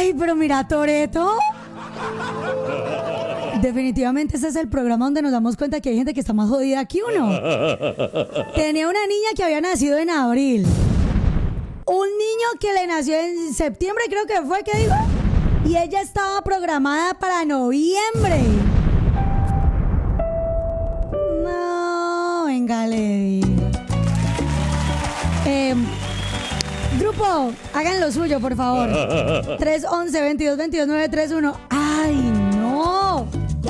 Ay, pero mira, Toretto. Definitivamente ese es el programa donde nos damos cuenta que hay gente que está más jodida que uno. Tenía una niña que había nacido en abril. Un niño que le nació en septiembre, creo que fue, ¿qué digo? Y ella estaba programada para noviembre. No, venga, Lady. Grupo, hagan lo suyo, por favor. 311-2222-931. Ay,